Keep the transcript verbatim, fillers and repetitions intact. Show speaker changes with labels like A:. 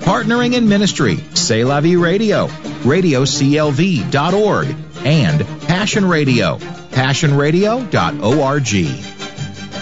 A: Partnering in Ministry, C'est La Vie Radio, radio c l v dot org, and Passion Radio, passion radio dot org.